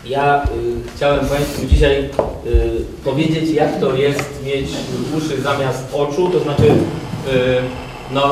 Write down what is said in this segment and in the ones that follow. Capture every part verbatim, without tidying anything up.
Ja y, chciałem Państwu dzisiaj y, powiedzieć, jak to jest mieć uszy zamiast oczu, to znaczy y, no,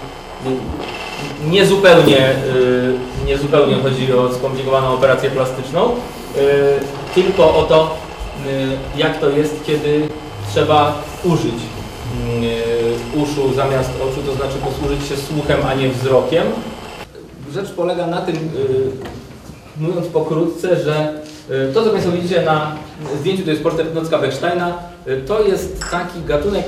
y, nie, zupełnie, y, nie zupełnie chodzi o skomplikowaną operację plastyczną, y, tylko o to, y, jak to jest, kiedy trzeba użyć y, uszu zamiast oczu, to znaczy posłużyć się słuchem, a nie wzrokiem. Rzecz polega na tym, y, mówiąc pokrótce, że to, co Państwo widzicie na zdjęciu, to jest portret Nocka Bechsteina, to jest taki gatunek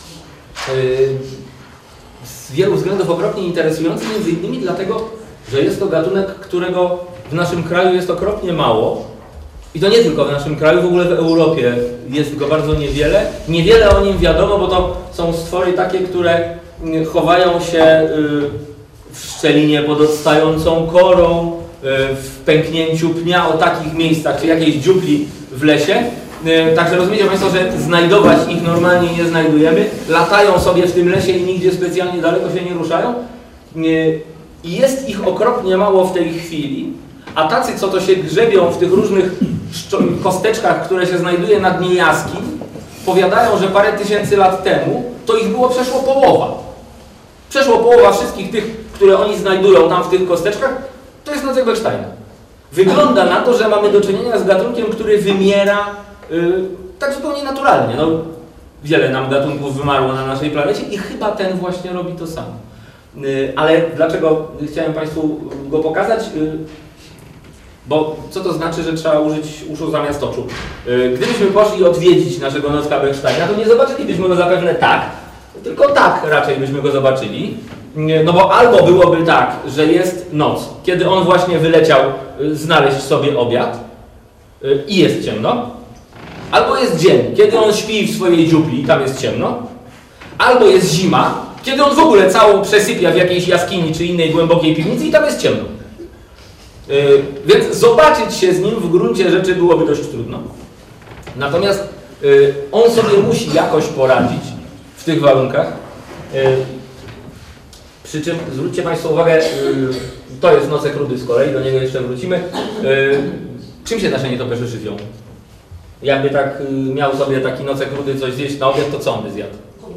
z wielu względów okropnie interesujący, między innymi dlatego, że jest to gatunek, którego w naszym kraju jest okropnie mało. I to nie tylko w naszym kraju, w ogóle w Europie jest go bardzo niewiele. Niewiele o nim wiadomo, bo to są stwory takie, które chowają się w szczelinie pod odstającą korą, w pęknięciu pnia, o takich miejscach, czy jakiejś dziupli w lesie. Także rozumiecie Państwo, że znajdować ich normalnie nie znajdujemy. Latają sobie w tym lesie i nigdzie specjalnie daleko się nie ruszają. I jest ich okropnie mało w tej chwili. A tacy, co to się grzebią w tych różnych kosteczkach, które się znajduje na dnie jaskiń, powiadają, że parę tysięcy lat temu to ich było przeszło połowa. Przeszło połowa wszystkich tych, które oni znajdują tam w tych kosteczkach, to jest Nocek Bechsteina. Wygląda na to, że mamy do czynienia z gatunkiem, który wymiera yy, tak zupełnie naturalnie. No, wiele nam gatunków wymarło na naszej planecie i chyba ten właśnie robi to samo. Yy, ale dlaczego chciałem Państwu go pokazać? Yy, bo co to znaczy, że trzeba użyć uszu zamiast oczu? Yy, gdybyśmy poszli odwiedzić naszego Nocka Bechsteina, to nie zobaczylibyśmy go zapewne tak, tylko tak raczej byśmy go zobaczyli. No bo albo byłoby tak, że jest noc, kiedy on właśnie wyleciał znaleźć sobie obiad i jest ciemno, albo jest dzień, kiedy on śpi w swojej dziupli i tam jest ciemno, albo jest zima, kiedy on w ogóle całą przesypia w jakiejś jaskini czy innej głębokiej piwnicy i tam jest ciemno. Więc zobaczyć się z nim w gruncie rzeczy byłoby dość trudno. Natomiast on sobie musi jakoś poradzić w tych warunkach. Przy czym zwróćcie Państwo uwagę, yy, to jest Nocek Rudy z kolei, do niego jeszcze wrócimy. Yy, czym się nasze nietoperze żywią? Jakby tak yy, miał sobie taki Nocek Rudy coś zjeść na obiad, to co on by zjadł?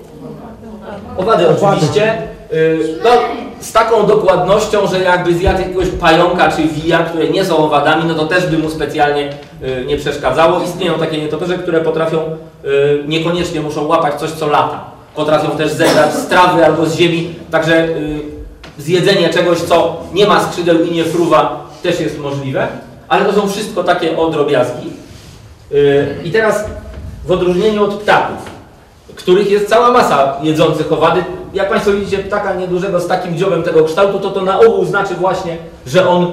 Owady oczywiście. Yy, no, z taką dokładnością, że jakby zjadł jakiegoś pająka czy wija, które nie są owadami, no to też by mu specjalnie yy, nie przeszkadzało. Istnieją takie nietoperze, które potrafią, yy, niekoniecznie muszą łapać coś, co lata. Potrafią też zebrać z trawy albo z ziemi, także y, zjedzenie czegoś, co nie ma skrzydeł i nie fruwa, też jest możliwe, ale to są wszystko takie o drobiazgi. Y, I teraz w odróżnieniu od ptaków, których jest cała masa jedzących owady, jak Państwo widzicie ptaka niedużego z takim dziobem tego kształtu, to to na ogół znaczy właśnie, że on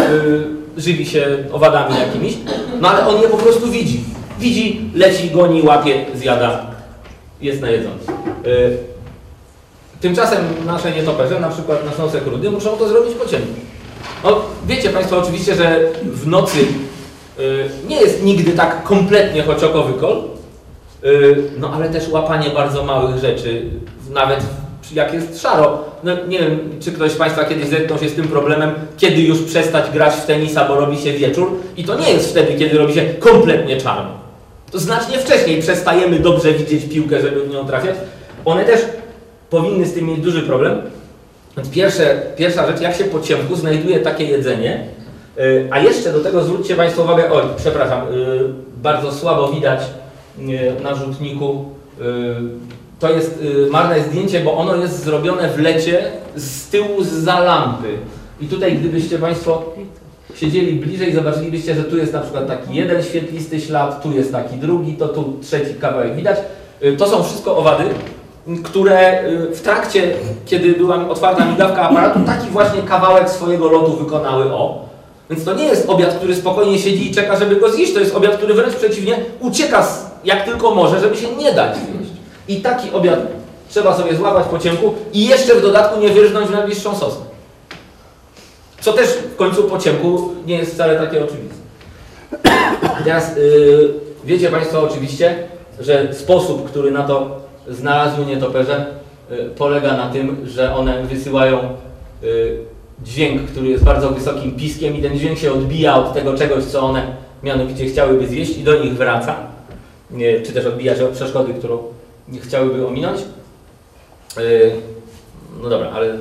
y, żywi się owadami jakimiś, no ale on je po prostu widzi. Widzi, leci, goni, łapie, zjada, jest najedzony. Yy, tymczasem nasze nietoperze, na przykład nasz Nocek Rudy, muszą to zrobić po ciemku. No, wiecie Państwo oczywiście, że w nocy yy, nie jest nigdy tak kompletnie chociokowy kol, yy, no ale też łapanie bardzo małych rzeczy, nawet jak jest szaro. No, nie wiem, czy ktoś z Państwa kiedyś zetknął się z tym problemem, kiedy już przestać grać w tenisa, bo robi się wieczór i to nie jest wtedy, kiedy robi się kompletnie czarno. To znacznie wcześniej przestajemy dobrze widzieć piłkę, żeby w nią trafiać. One też powinny z tym mieć duży problem. Więc pierwsze, pierwsza rzecz, jak się po ciemku znajduje takie jedzenie, yy, a jeszcze do tego zwróćcie Państwo uwagę, oj, przepraszam, yy, bardzo słabo widać yy, na rzutniku, yy, to jest yy, marne zdjęcie, bo ono jest zrobione w lecie z tyłu zza lampy. I tutaj gdybyście Państwo siedzieli bliżej, zobaczylibyście, że tu jest na przykład taki jeden świetlisty ślad, tu jest taki drugi, to tu trzeci kawałek widać. To są wszystko owady, które w trakcie, kiedy była otwarta migawka aparatu, taki właśnie kawałek swojego lotu wykonały o. Więc to nie jest obiad, który spokojnie siedzi i czeka, żeby go zjeść, to jest obiad, który wręcz przeciwnie ucieka jak tylko może, żeby się nie dać zjeść. I taki obiad trzeba sobie złapać po ciemku i jeszcze w dodatku nie wyrżnąć w najbliższą sosnę. Co też w końcu po ciemku nie jest wcale takie oczywiste. Teraz yy, wiecie Państwo oczywiście, że sposób, który na to znalazły nietoperze, yy, polega na tym, że one wysyłają yy, dźwięk, który jest bardzo wysokim piskiem i ten dźwięk się odbija od tego czegoś, co one mianowicie chciałyby zjeść i do nich wraca, nie, czy też odbija się od przeszkody, którą chciałyby ominąć. Yy, no dobra, ale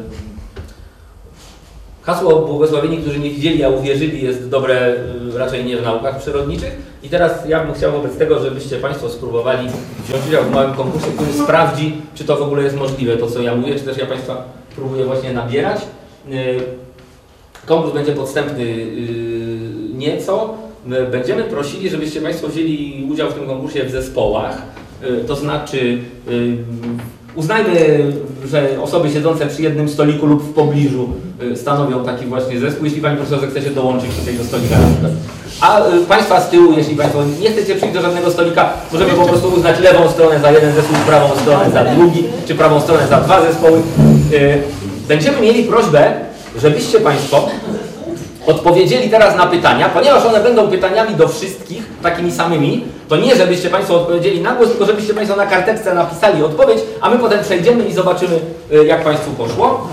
hasło błogosławieni, którzy nie widzieli, a uwierzyli, jest dobre yy, raczej nie w naukach przyrodniczych. I teraz ja bym chciał wobec tego, żebyście Państwo spróbowali wziąć udział w małym konkursie, który sprawdzi, czy to w ogóle jest możliwe, to co ja mówię, czy też ja Państwa próbuję właśnie nabierać. Yy, konkurs będzie podstępny yy, nieco. My będziemy prosili, żebyście Państwo wzięli udział w tym konkursie w zespołach, yy, to znaczy yy, uznajmy, że osoby siedzące przy jednym stoliku lub w pobliżu yy, stanowią taki właśnie zespół, jeśli Pani Profesor chce się dołączyć do tego stolika na przykład. A yy, Państwa z tyłu, jeśli Państwo nie chcecie przyjść do żadnego stolika, możemy po prostu uznać lewą stronę za jeden zespół, prawą stronę za drugi, czy prawą stronę za dwa zespoły. Yy, będziemy mieli prośbę, żebyście Państwo odpowiedzieli teraz na pytania, ponieważ one będą pytaniami do wszystkich, takimi samymi, to nie żebyście Państwo odpowiedzieli na głos, tylko żebyście Państwo na karteczce napisali odpowiedź, a my potem przejdziemy i zobaczymy, jak Państwu poszło.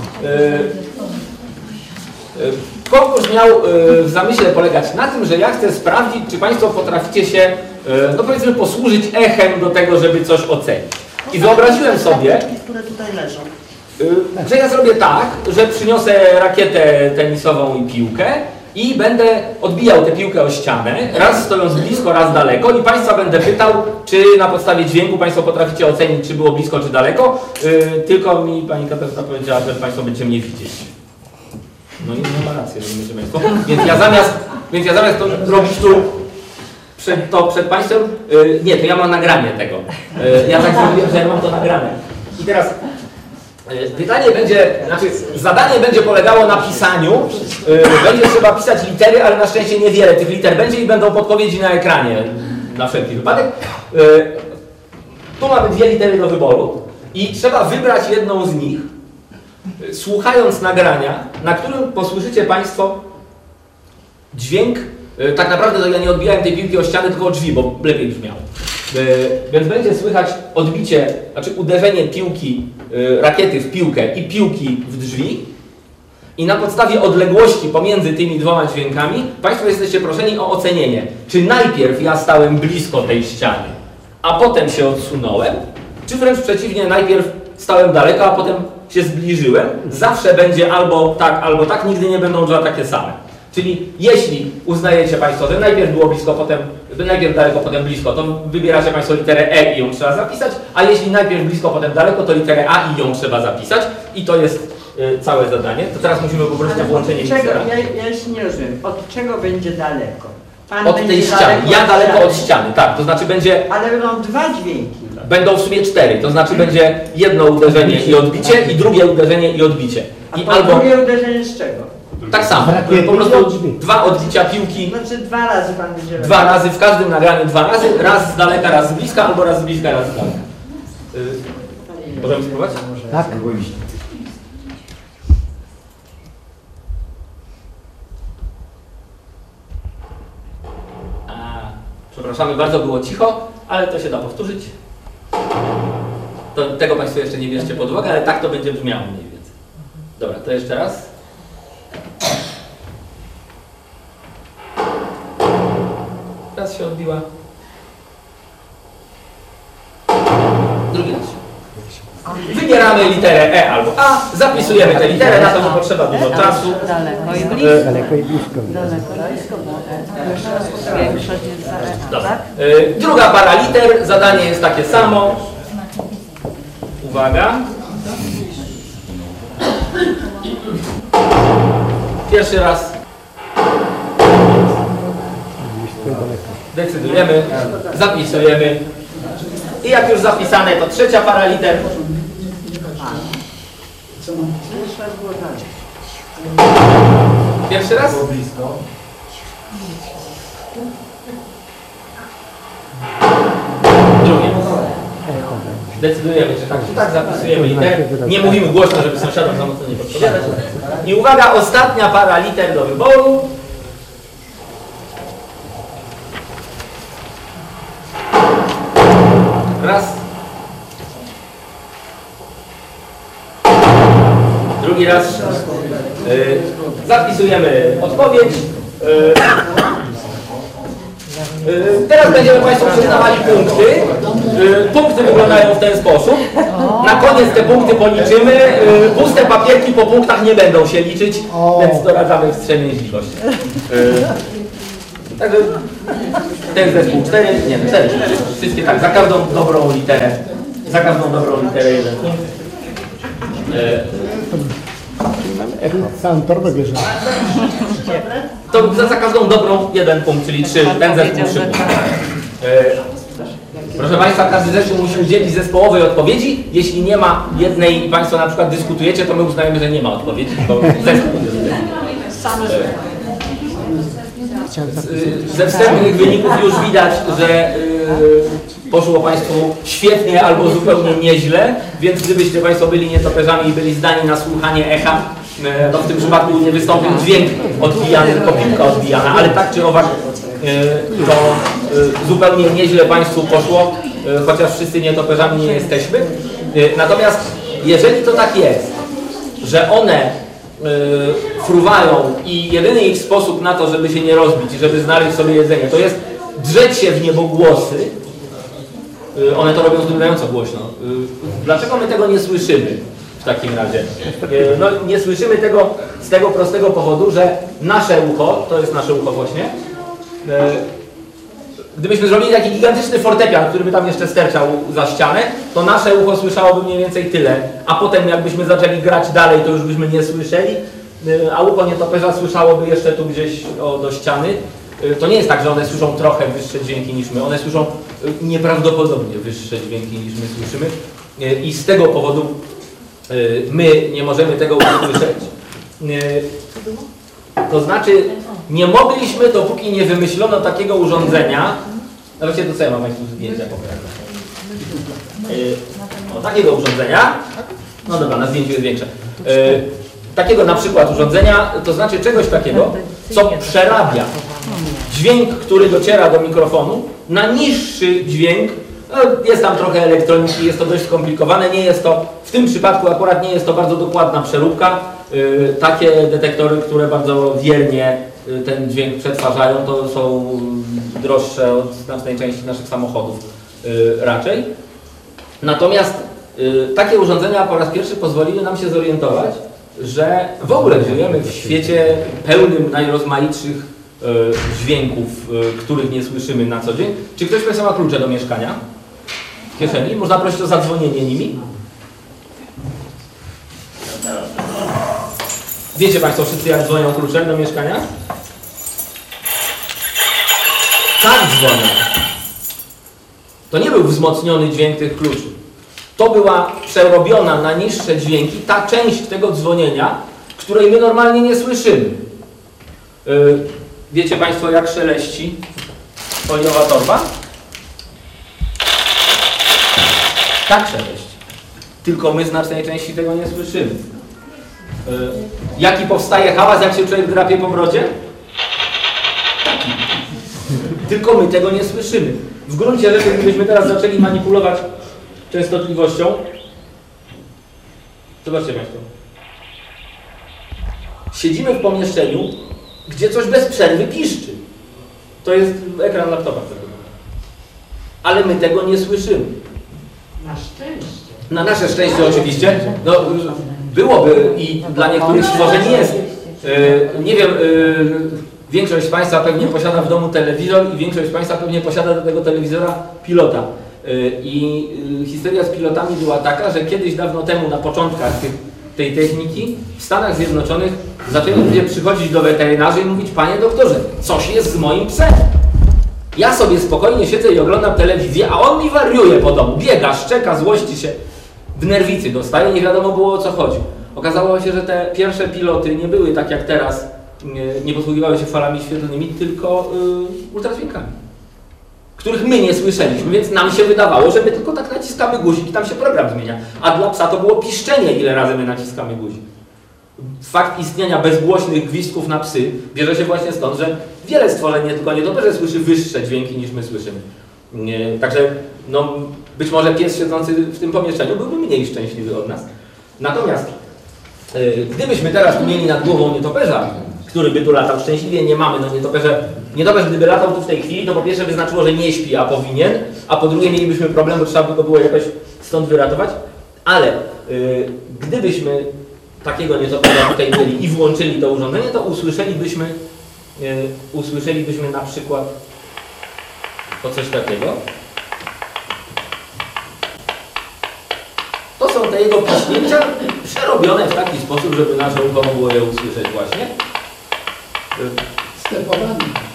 Konkurs miał w zamyśle polegać na tym, że ja chcę sprawdzić, czy Państwo potraficie się, no powiedzmy, posłużyć echem do tego, żeby coś ocenić. I wyobraziłem sobie, które tutaj leżą. że ja zrobię tak, że przyniosę rakietę tenisową i piłkę i będę odbijał tę piłkę o ścianę, raz stojąc blisko, raz daleko i Państwa będę pytał, czy na podstawie dźwięku Państwo potraficie ocenić, czy było blisko, czy daleko. Yy, tylko mi Pani Katarzyna powiedziała, że Państwo będziecie mnie widzieć. No nie, nie ma racji, rozumiecie Państwo. Więc ja zamiast, więc ja zamiast to robić tu przed, to przed Państwem, yy, nie, to ja mam nagranie tego. Yy, ja tak zrobiłem, że ja mam to nagrane. I teraz pytanie będzie, znaczy zadanie będzie polegało na pisaniu. Yy, będzie trzeba pisać litery, ale na szczęście niewiele tych liter będzie i będą podpowiedzi na ekranie na wszelki wypadek. Yy, tu mamy dwie litery do wyboru i trzeba wybrać jedną z nich, yy, słuchając nagrania, na którym posłyszycie Państwo dźwięk. Yy, tak naprawdę to ja nie odbijałem tej piłki o ścianę, tylko o drzwi, bo lepiej brzmiało. Yy, więc będzie słychać odbicie, znaczy uderzenie piłki, yy, rakiety w piłkę i piłki w drzwi. I na podstawie odległości pomiędzy tymi dwoma dźwiękami Państwo jesteście proszeni o ocenienie, czy najpierw ja stałem blisko tej ściany, a potem się odsunąłem, czy wręcz przeciwnie, najpierw stałem daleko, a potem się zbliżyłem. Zawsze będzie albo tak, albo tak, nigdy nie będą dwa takie same. Czyli jeśli uznajecie Państwo, że najpierw było blisko, potem najpierw daleko, potem blisko, to wybieracie Państwo literę E i ją trzeba zapisać, a jeśli najpierw blisko, potem daleko, to literę A i ją trzeba zapisać. I to jest y, całe zadanie. To teraz musimy poprosić o włączenie miksera. Ja, ja jeszcze nie rozumiem. Od czego będzie daleko? Pan Od tej ściany. Ja daleko od ściany, tak. To znaczy będzie... Ale będą dwa dźwięki. Będą w sumie cztery. To znaczy będzie jedno uderzenie i odbicie i drugie uderzenie i odbicie. I a albo drugie uderzenie z czego? Tak samo, po prostu dwa odbicia piłki, znaczy dwa razy Pan będzie robił. Dwa razy, w każdym nagraniu dwa razy, raz z daleka, raz z bliska, albo raz z bliska, raz z daleka. Yy, możemy spróbować? Tak. A, przepraszamy, bardzo było cicho, ale to się da powtórzyć. To, tego Państwo jeszcze nie bierzcie pod uwagę, ale tak to będzie brzmiało mniej więcej. Dobra, to jeszcze raz. Raz się odbiła. Drugi raz. Wybieramy literę E albo A, zapisujemy tę literę, na to nie potrzeba dużo czasu. Daleko i blisko. Daleko i blisko. Daleko i blisko, bo większość jest za E, Dobra. tak? Y, druga para liter, zadanie jest takie samo. Uwaga. Pierwszy raz. Decydujemy, zapisujemy. I jak już zapisane, to trzecia para liter. Pierwszy raz? Drugi. Decydujemy, czy tak, czy tak, zapisujemy liter. Nie mówimy głośno, żeby sąsiadom za mocno nie podpowiadać. I uwaga, ostatnia para liter do wyboru. Raz. Drugi raz. Yy, zapisujemy odpowiedź. Yy, teraz będziemy Państwu przyznawali punkty. Punkty wyglądają w ten sposób. Na koniec te punkty policzymy. Puste papierki po punktach nie będą się liczyć, więc doradzamy wstrzemięźliwość. Także ten zespół cztery, nie, cztery, wszystkie tak, za każdą dobrą literę, za każdą dobrą literę jeden punkt. Całą torbę bierze. To za, za każdą dobrą jeden punkt, czyli trzy, ten zespół trzy punkty. Proszę Państwa, każdy zespół musi udzielić zespołowej odpowiedzi. Jeśli nie ma jednej i Państwo na przykład dyskutujecie, to my uznajemy, że nie ma odpowiedzi, bo zespół jest. Ze wstępnych wyników już widać, że yy, poszło Państwu świetnie albo zupełnie nieźle, więc gdybyście Państwo byli nietoperzami i byli zdani na słuchanie echa, yy, no w tym przypadku nie wystąpił dźwięk odbijany, tylko piłka odbijana, ale tak czy owak yy, to yy, zupełnie nieźle Państwu poszło, yy, chociaż wszyscy nietoperzami nie jesteśmy. Yy, natomiast jeżeli to tak jest, że one Yy, fruwają i jedyny ich sposób na to, żeby się nie rozbić, żeby znaleźć sobie jedzenie, to jest drzeć się w niebogłosy. Yy, one to robią zdumiewająco głośno. Yy, dlaczego my tego nie słyszymy w takim razie? Yy, no, nie słyszymy tego z tego prostego powodu, że nasze ucho, to jest nasze ucho właśnie, yy, gdybyśmy zrobili taki gigantyczny fortepian, który by tam jeszcze sterczał za ścianę, to nasze ucho słyszałoby mniej więcej tyle, a potem jakbyśmy zaczęli grać dalej, to już byśmy nie słyszeli, a ucho nietoperza słyszałoby jeszcze tu gdzieś o, do ściany. To nie jest tak, że one słyszą trochę wyższe dźwięki niż my, one słyszą nieprawdopodobnie wyższe dźwięki niż my słyszymy i z tego powodu my nie możemy tego usłyszeć. To znaczy, nie mogliśmy, dopóki nie wymyślono takiego urządzenia, no wiecie, to co ja mam Państwu zdjęcia pokazać. Yy, o, takiego urządzenia, no dobra, na zdjęciu jest większe. Yy, takiego na przykład urządzenia, to znaczy czegoś takiego, co przerabia dźwięk, który dociera do mikrofonu, na niższy dźwięk. No, jest tam trochę elektroniki, jest to dość skomplikowane, nie jest to, w tym przypadku akurat nie jest to bardzo dokładna przeróbka. Yy, takie detektory, które bardzo wiernie yy, ten dźwięk przetwarzają, to są droższe od znacznej części naszych samochodów yy, raczej. Natomiast yy, takie urządzenia po raz pierwszy pozwoliły nam się zorientować, że w ogóle żyjemy w świecie pełnym najrozmaitszych yy, dźwięków, yy, których nie słyszymy na co dzień. Czy ktoś Państwa ma klucze do mieszkania w kieszeni? Można prosić o zadzwonienie nimi? Wiecie Państwo wszyscy, jak dzwonią kluczem do mieszkania? Tak dzwonią. To nie był wzmocniony dźwięk tych kluczy. To była przerobiona na niższe dźwięki ta część tego dzwonienia, której my normalnie nie słyszymy. Yy, wiecie Państwo, jak szeleści foliowa torba? Tak szeleści. Tylko my znacznej części tego nie słyszymy. Yy, jaki powstaje hałas, jak się człowiek drapie po brodzie? Taki. Tylko my tego nie słyszymy. W gruncie rzeczy, gdybyśmy teraz zaczęli manipulować częstotliwością, zobaczcie Państwo. Siedzimy w pomieszczeniu, gdzie coś bez przerwy piszczy. To jest ekran laptopa. Ale my tego nie słyszymy. Na szczęście. Na nasze szczęście oczywiście. No, byłoby i dla niektórych stworzeń jest. Yy, nie wiem, yy, większość z Państwa pewnie posiada w domu telewizor i większość z Państwa pewnie posiada do tego telewizora pilota. Yy, I yy, historia z pilotami była taka, że kiedyś dawno temu na początkach tych, tej techniki w Stanach Zjednoczonych zaczęli ludzie przychodzić do weterynarzy i mówić: panie doktorze, coś jest z moim psem. Ja sobie spokojnie siedzę i oglądam telewizję, a on mi wariuje po domu, biega, szczeka, złości się, w nerwicy dostaje, nie wiadomo było, o co chodzi. Okazało się, że te pierwsze piloty nie były tak jak teraz, nie, nie posługiwały się falami świetlnymi, tylko yy, ultradźwiękami, których my nie słyszeliśmy, więc nam się wydawało, że my tylko tak naciskamy guzik i tam się program zmienia. A dla psa to było piszczenie, ile razy my naciskamy guzik. Fakt istnienia bezgłośnych gwizdków na psy bierze się właśnie stąd, że wiele stworzeń, nie tylko nietoperze, słyszy wyższe dźwięki niż my słyszymy. Nie, także no, być może pies siedzący w tym pomieszczeniu byłby mniej szczęśliwy od nas. Natomiast yy, gdybyśmy teraz tu mieli nad głową nietoperza, który by tu latał. Szczęśliwie nie mamy, no nietoperze, nietoperz gdyby latał tu w tej chwili, to po pierwsze by znaczyło, że nie śpi, a powinien, a po drugie mielibyśmy problem, bo trzeba by go było jakoś stąd wyratować, ale yy, gdybyśmy takiego nietoperza tutaj byli i włączyli to urządzenie, to usłyszelibyśmy, yy, usłyszelibyśmy na przykład o coś takiego. To są te jego piśnięcia przerobione w taki sposób, żeby nasze ucho mogło je usłyszeć właśnie. Stepowanie.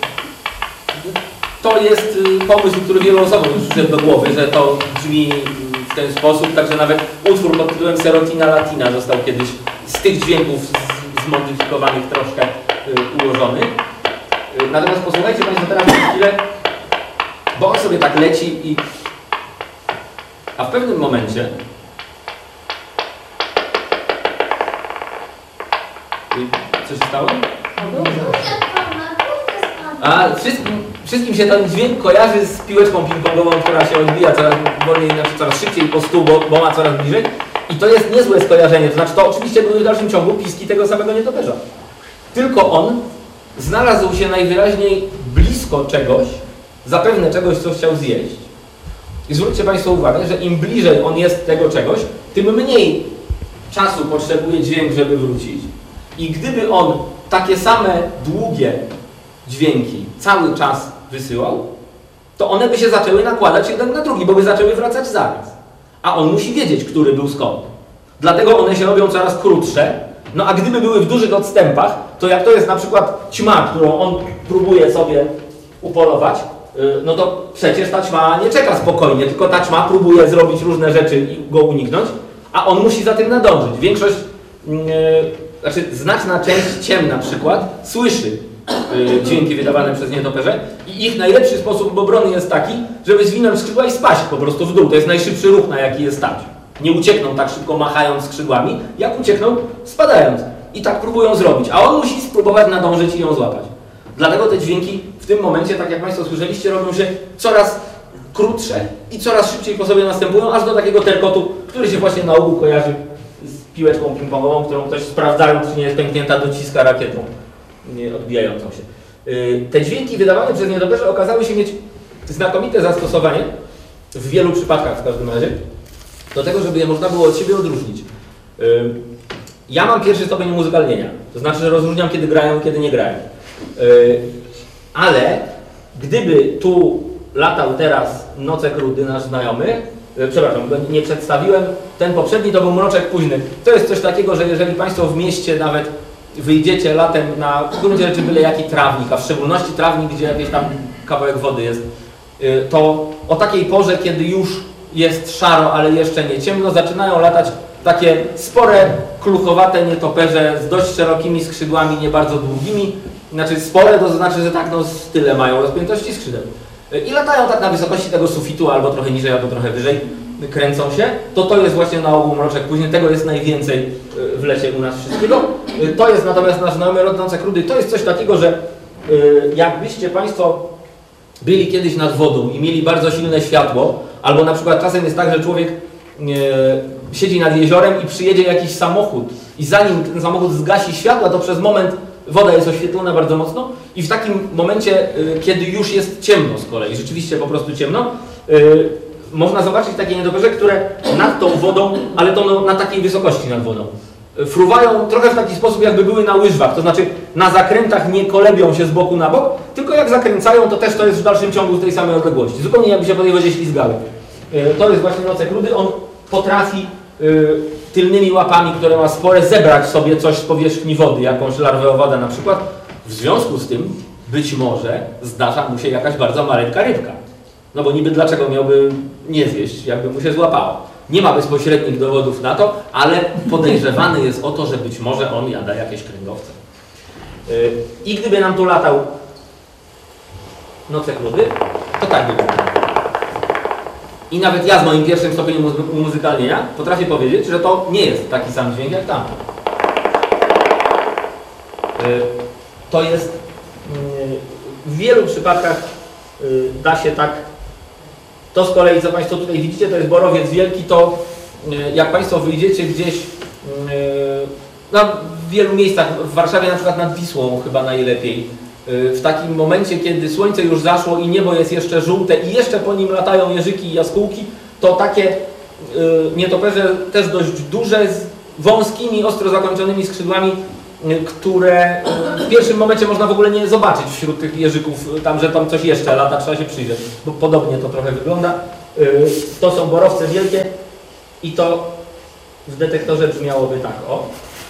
To jest pomysł, który wielu osobom już przyszedł do głowy, że to brzmi w ten sposób, także nawet utwór pod tytułem Serotina Latina został kiedyś z tych dźwięków zmodyfikowanych troszkę ułożony. Natomiast posłuchajcie Państwo teraz na chwilę, bo on sobie tak leci i... A w pewnym momencie co się stało? A wszystkim, wszystkim się ten dźwięk kojarzy z piłeczką ping-pongową, która się odbija coraz wolniej, znaczy coraz szybciej po stół, bo, bo ma coraz bliżej. I to jest niezłe skojarzenie, to znaczy to oczywiście były w dalszym ciągu piski tego samego nietoperza. Tylko on znalazł się najwyraźniej blisko czegoś, zapewne czegoś, co chciał zjeść. I zwróćcie Państwo uwagę, że im bliżej on jest tego czegoś, tym mniej czasu potrzebuje dźwięk, żeby wrócić. I gdyby on takie same długie dźwięki cały czas wysyłał, to one by się zaczęły nakładać jeden na drugi, bo by zaczęły wracać zaraz. A on musi wiedzieć, który był skąd. Dlatego one się robią coraz krótsze. No a gdyby były w dużych odstępach, to jak to jest na przykład ćma, którą on próbuje sobie upolować, no to przecież ta ćma nie czeka spokojnie, tylko ta ćma próbuje zrobić różne rzeczy i go uniknąć, a on musi za tym nadążyć. Większość, yy, znaczy znaczna część ciem na przykład słyszy yy, dźwięki wydawane przez nietoperze i ich najlepszy sposób obrony jest taki, żeby zwinąć skrzydła i spaść po prostu w dół. To jest najszybszy ruch, na jaki jest stać. Nie uciekną tak szybko machając skrzydłami, jak uciekną spadając. I tak próbują zrobić, a on musi spróbować nadążyć i ją złapać. Dlatego te dźwięki w tym momencie, tak jak Państwo słyszeliście, robią się coraz krótsze i coraz szybciej po sobie następują, aż do takiego terkotu, który się właśnie na ogół kojarzy z piłeczką ping-pongową, którą ktoś sprawdzając, czy nie jest pęknięta, dociska rakietą nie odbijającą się. Te dźwięki wydawane przez nietoperze okazały się mieć znakomite zastosowanie, w wielu przypadkach w każdym razie, do tego, żeby je można było od siebie odróżnić. Ja mam pierwszy stopień muzykalnienia, to znaczy, że rozróżniam, kiedy grają, kiedy nie grają. Ale gdyby tu latał teraz Nocek Rudy, nasz znajomy, przepraszam, nie przedstawiłem, ten poprzedni to był Mroczek Późny. To jest coś takiego, że jeżeli Państwo w mieście nawet wyjdziecie latem na w gruncie rzeczy byle jaki trawnik, a w szczególności trawnik, gdzie jakiś tam kawałek wody jest, to o takiej porze, kiedy już jest szaro, ale jeszcze nie ciemno, zaczynają latać takie spore, kluchowate nietoperze z dość szerokimi skrzydłami, nie bardzo długimi. Znaczy spore to znaczy, że tak no tyle mają rozpiętości skrzydeł. I latają tak na wysokości tego sufitu, albo trochę niżej, albo trochę wyżej, kręcą się. To to jest właśnie na ogół Mroczek Późny, tego jest najwięcej w lecie u nas wszystkiego. To jest natomiast nasz znajomy rod Nocek Rudy. To jest coś takiego, że jakbyście Państwo byli kiedyś nad wodą i mieli bardzo silne światło, albo na przykład czasem jest tak, że człowiek siedzi nad jeziorem i przyjedzie jakiś samochód i zanim ten samochód zgasi światła, to przez moment woda jest oświetlona bardzo mocno i w takim momencie, kiedy już jest ciemno z kolei, rzeczywiście po prostu ciemno, można zobaczyć takie nietoperze, które nad tą wodą, ale to no, na takiej wysokości nad wodą, fruwają trochę w taki sposób, jakby były na łyżwach, to znaczy na zakrętach nie kolebią się z boku na bok, tylko jak zakręcają, to też to jest w dalszym ciągu z tej samej odległości, zupełnie jakby się po tej wodzie ślizgały. To jest właśnie Nocek Rudy, on potrafi y, tylnymi łapami, które ma spore, zebrać sobie coś z powierzchni wody, jakąś larwę owada na przykład. W związku z tym być może zdarza mu się jakaś bardzo maleńka rybka. No bo niby dlaczego miałby nie zjeść, jakby mu się złapało. Nie ma bezpośrednich dowodów na to, ale podejrzewany jest o to, że być może on jada jakieś kręgowce. Y, I gdyby nam tu latał Nocek Rudy, to tak by było. I nawet ja z moim pierwszym stopniem muzy umuzykalnienia potrafię powiedzieć, że to nie jest taki sam dźwięk jak tam. Yy, to jest yy, w wielu przypadkach yy, da się tak. To z kolei, co Państwo tutaj widzicie, to jest borowiec wielki, to yy, jak Państwo wyjdziecie gdzieś yy, no, w wielu miejscach, w Warszawie na przykład nad Wisłą chyba najlepiej. W takim momencie, kiedy słońce już zaszło i niebo jest jeszcze żółte i jeszcze po nim latają jeżyki i jaskółki, to takie nietoperze też dość duże, z wąskimi, ostro zakończonymi skrzydłami, które w pierwszym momencie można w ogóle nie zobaczyć wśród tych jeżyków, tam, że tam coś jeszcze lata, trzeba się przyjrzeć, bo podobnie to trochę wygląda. To są borowce wielkie i to w detektorze brzmiałoby tak, o.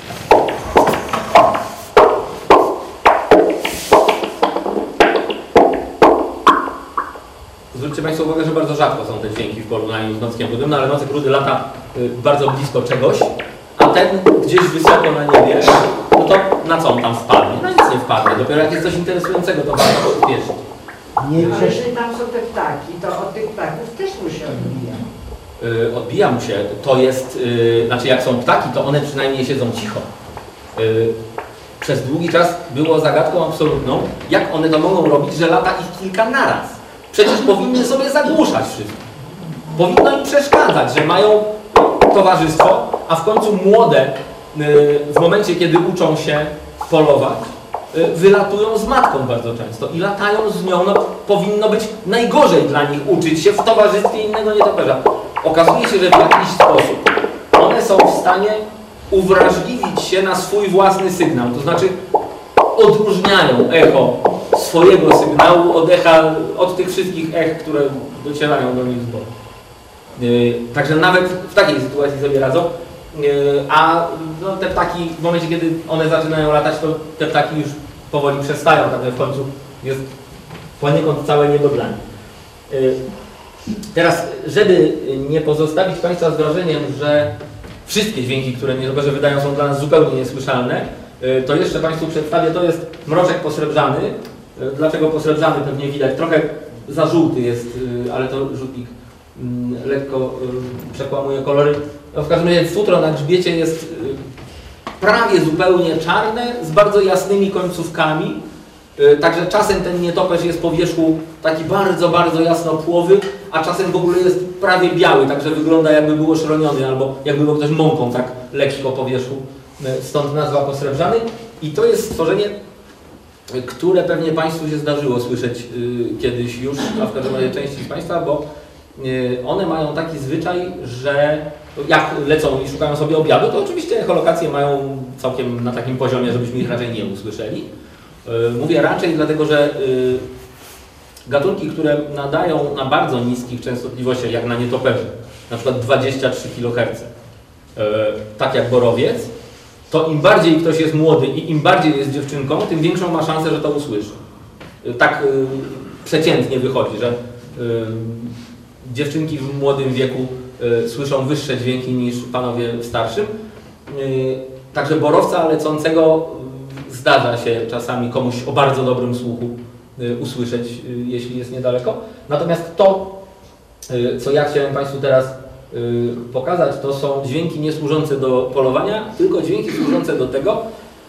Zwróćcie Państwo uwagę, że bardzo rzadko są te dźwięki w porównaniu z nockiem rudym, no ale nocek rudy lata bardzo blisko czegoś, a ten gdzieś wysoko na niebie, no to na co on tam wpadnie? No nic nie wpadnie, dopiero jak jest coś interesującego, to warto pośpieszyć. Nie, ale jeżeli tam są te ptaki, to od tych ptaków też mu się odbija. Yy, odbija mu się, to jest, yy, znaczy jak są ptaki, to one przynajmniej siedzą cicho. Yy, przez długi czas było zagadką absolutną, jak one to mogą robić, że lata ich kilka naraz. Przecież powinny sobie zagłuszać wszystko. Powinno im przeszkadzać, że mają towarzystwo, a w końcu młode w momencie, kiedy uczą się polować, wylatują z matką bardzo często i latają z nią. No, powinno być najgorzej dla nich uczyć się w towarzystwie innego nietoperza. Okazuje się, że w jakiś sposób one są w stanie uwrażliwić się na swój własny sygnał, to znaczy odróżniają echo swojego sygnału od echa, od tych wszystkich ech, które docierają do nich z boku. Yy, także nawet w takiej sytuacji sobie radzą, yy, a no, te ptaki w momencie, kiedy one zaczynają latać, to te ptaki już powoli przestają, także w końcu jest poniekąd całe niebo dla nich. Yy, teraz, żeby nie pozostawić Państwa z wrażeniem, że wszystkie dźwięki, które nietoperze wydają, są dla nas zupełnie niesłyszalne, yy, to jeszcze Państwu przedstawię, to jest mroczek posrebrzany. Dlaczego posrebrzany? Pewnie widać. Trochę za żółty jest, ale to rzutnik lekko przekłamuje kolory. No w każdym razie futro na grzbiecie jest prawie zupełnie czarne, z bardzo jasnymi końcówkami. Także czasem ten nietoperz jest po wierzchu taki bardzo, bardzo jasnopłowy, a czasem w ogóle jest prawie biały, także wygląda jakby był oszroniony, albo jakby był ktoś mąką tak lekko po wierzchu. Stąd nazwa posrebrzany. I to jest stworzenie, które pewnie Państwu się zdarzyło słyszeć y, kiedyś już, a w każdym razie części z Państwa, bo y, one mają taki zwyczaj, że jak lecą i szukają sobie obiadu, to oczywiście echolokacje mają całkiem na takim poziomie, żebyśmy ich raczej nie usłyszeli. Y, mówię raczej dlatego, że y, gatunki, które nadają na bardzo niskich częstotliwościach, jak na nietoperze, na przykład dwadzieścia trzy kilohertz, y, tak jak borowiec, to im bardziej ktoś jest młody i im bardziej jest dziewczynką, tym większą ma szansę, że to usłyszy. Tak y, przeciętnie wychodzi, że y, dziewczynki w młodym wieku y, słyszą wyższe dźwięki niż panowie w starszym. Y, także borowca lecącego y, zdarza się czasami komuś o bardzo dobrym słuchu y, usłyszeć, y, jeśli jest niedaleko. Natomiast to, y, co ja chciałem Państwu teraz pokazać, to są dźwięki nie służące do polowania, tylko dźwięki służące do tego,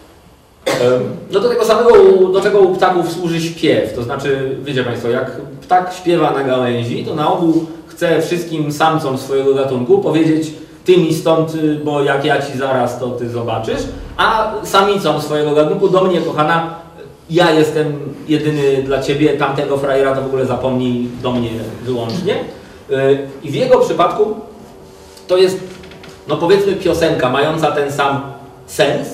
no do tego samego, do czego u ptaków służy śpiew. To znaczy, wiecie Państwo, jak ptak śpiewa na gałęzi, to na ogół chce wszystkim samcom swojego gatunku powiedzieć: ty mi stąd, bo jak ja ci zaraz, to ty zobaczysz, a samicom swojego gatunku: do mnie, kochana, ja jestem jedyny dla ciebie, tamtego frajera to w ogóle zapomnij, do mnie wyłącznie. I w jego przypadku to jest, no powiedzmy, piosenka mająca ten sam sens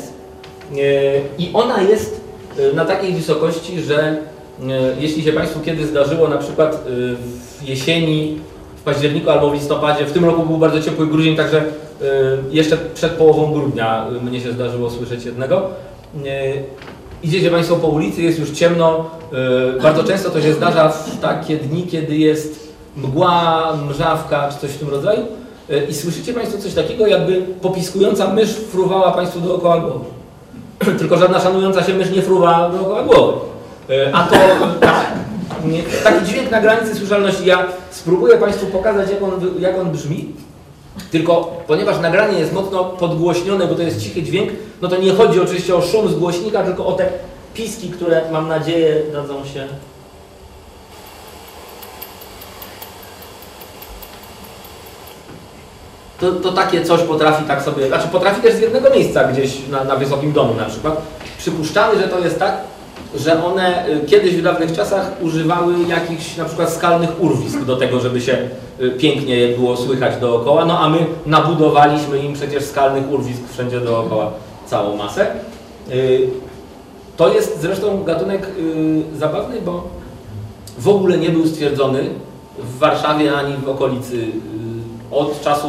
i ona jest na takiej wysokości, że jeśli się Państwu kiedy zdarzyło na przykład w jesieni, w październiku albo w listopadzie, w tym roku był bardzo ciepły grudzień, także jeszcze przed połową grudnia mnie się zdarzyło słyszeć jednego. Idziecie Państwo po ulicy, jest już ciemno, bardzo często to się zdarza w takie dni, kiedy jest mgła, mrzawka czy coś w tym rodzaju i słyszycie Państwo coś takiego, jakby popiskująca mysz fruwała Państwu dookoła głowy. Tylko żadna szanująca się mysz nie fruwa dookoła głowy. A to tak, taki dźwięk na granicy słyszalności. Ja spróbuję Państwu pokazać, jak on, jak on brzmi, tylko ponieważ nagranie jest mocno podgłośnione, bo to jest cichy dźwięk, no to nie chodzi oczywiście o szum z głośnika, tylko o te piski, które, mam nadzieję, dadzą się... to, to takie coś potrafi tak sobie, znaczy potrafi też z jednego miejsca gdzieś na, na wysokim domu na przykład. Przypuszczamy, że to jest tak, że one y, kiedyś w dawnych czasach używały jakichś na przykład skalnych urwisk do tego, żeby się y, pięknie je było słychać dookoła, no a my nabudowaliśmy im przecież skalnych urwisk wszędzie dookoła całą masę. Y, to jest zresztą gatunek y, zabawny, bo w ogóle nie był stwierdzony w Warszawie ani w okolicy y, od czasu